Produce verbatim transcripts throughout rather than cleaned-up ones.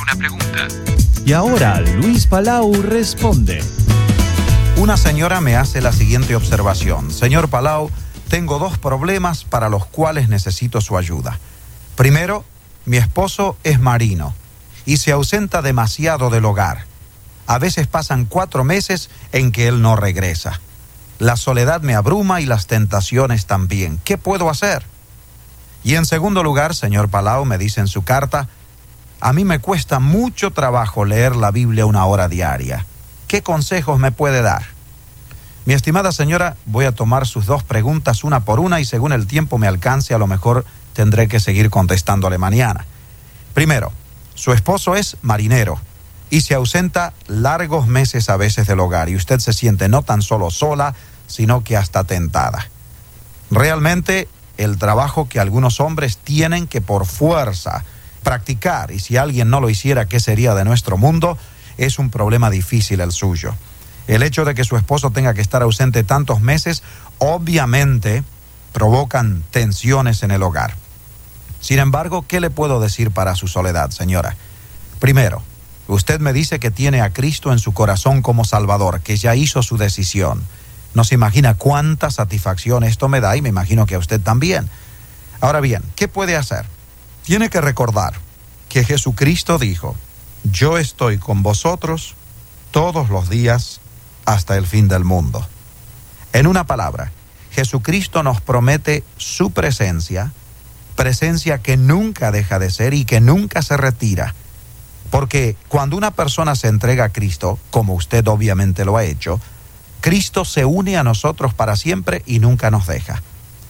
una pregunta. Y ahora Luis Palau responde. Una señora me hace la siguiente observación. Señor Palau, tengo dos problemas para los cuales necesito su ayuda. Primero, mi esposo es marino y se ausenta demasiado del hogar. A veces pasan cuatro meses en que él no regresa. La soledad me abruma y las tentaciones también. ¿Qué puedo hacer? Y en segundo lugar, señor Palau, me dice en su carta, a mí me cuesta mucho trabajo leer la Biblia una hora diaria. ¿Qué consejos me puede dar? Mi estimada señora, voy a tomar sus dos preguntas una por una y según el tiempo me alcance, a lo mejor tendré que seguir contestándole mañana. Primero, su esposo es marinero y se ausenta largos meses a veces del hogar y usted se siente no tan solo sola, sino que hasta tentada. Realmente, el trabajo que algunos hombres tienen que por fuerza practicar, y si alguien no lo hiciera, ¿qué sería de nuestro mundo? Es un problema difícil el suyo. El hecho de que su esposo tenga que estar ausente tantos meses, obviamente provocan tensiones en el hogar. Sin embargo, ¿qué le puedo decir para su soledad, señora? Primero, usted me dice que tiene a Cristo en su corazón como Salvador, que ya hizo su decisión. No se imagina cuánta satisfacción esto me da y me imagino que a usted también. Ahora bien, ¿qué puede hacer? Tiene que recordar que Jesucristo dijo, yo estoy con vosotros todos los días hasta el fin del mundo. En una palabra, Jesucristo nos promete su presencia, presencia que nunca deja de ser y que nunca se retira. Porque cuando una persona se entrega a Cristo, como usted obviamente lo ha hecho, Cristo se une a nosotros para siempre y nunca nos deja.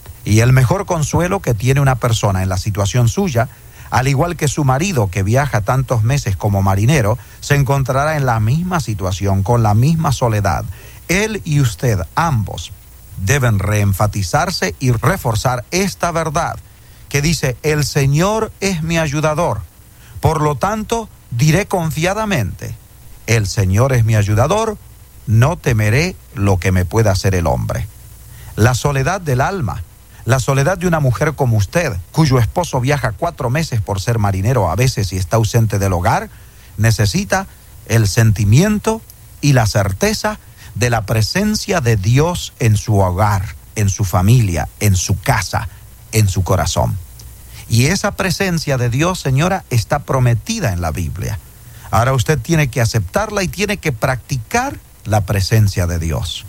Y el mejor consuelo que tiene una persona en la situación suya, al igual que su marido que viaja tantos meses como marinero, se encontrará en la misma situación, con la misma soledad. Él y usted, ambos, deben reenfatizarse y reforzar esta verdad, que dice, el Señor es mi ayudador. Por lo tanto, diré confiadamente, el Señor es mi ayudador, no temeré lo que me pueda hacer el hombre. La soledad del alma, la soledad de una mujer como usted, cuyo esposo viaja cuatro meses por ser marinero a veces y está ausente del hogar, necesita el sentimiento y la certeza de la presencia de Dios en su hogar, en su familia, en su casa, en su corazón. Y esa presencia de Dios, señora, está prometida en la Biblia. Ahora usted tiene que aceptarla y tiene que practicar la presencia de Dios.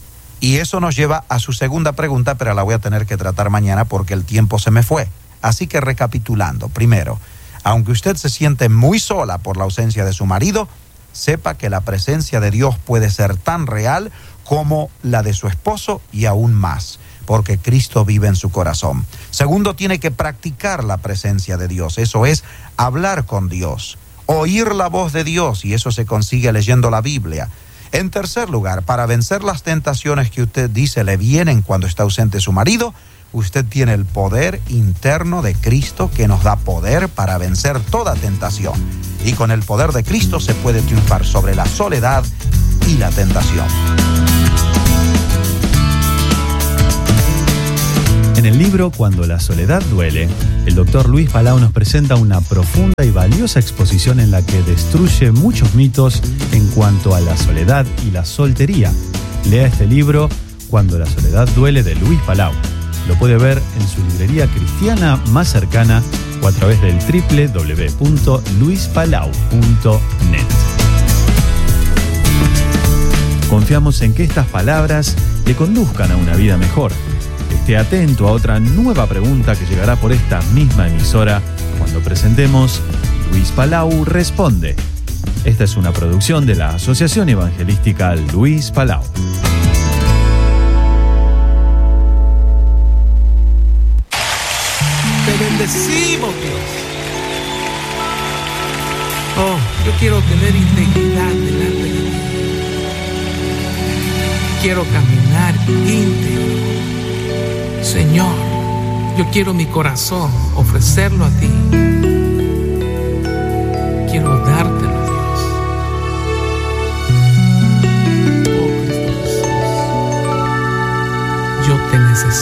Y eso nos lleva a su segunda pregunta, pero la voy a tener que tratar mañana porque el tiempo se me fue. Así que recapitulando, primero, aunque usted se siente muy sola por la ausencia de su marido, sepa que la presencia de Dios puede ser tan real como la de su esposo y aún más, porque Cristo vive en su corazón. Segundo, tiene que practicar la presencia de Dios, eso es, hablar con Dios, oír la voz de Dios, y eso se consigue leyendo la Biblia. En tercer lugar, para vencer las tentaciones que usted dice le vienen cuando está ausente su marido, usted tiene el poder interno de Cristo que nos da poder para vencer toda tentación. Y con el poder de Cristo se puede triunfar sobre la soledad y la tentación. En el libro Cuando la soledad duele, el doctor Luis Palau nos presenta una profunda y valiosa exposición en la que destruye muchos mitos en cuanto a la soledad y la soltería. Lea este libro Cuando la soledad duele de Luis Palau. Lo puede ver en su librería cristiana más cercana o a través del doble u doble u doble u punto luis palau punto net. Confiamos en que estas palabras le conduzcan a una vida mejor. Esté atento a otra nueva pregunta que llegará por esta misma emisora cuando presentemos Luis Palau Responde. Esta es una producción de la Asociación Evangelística Luis Palau. Te bendecimos, Dios. Oh, yo quiero tener integridad delante de ti. Quiero caminar íntegro. Señor, yo quiero mi corazón ofrecerlo a ti. Quiero dártelo, Dios. Oh, Cristo Jesús, yo te necesito.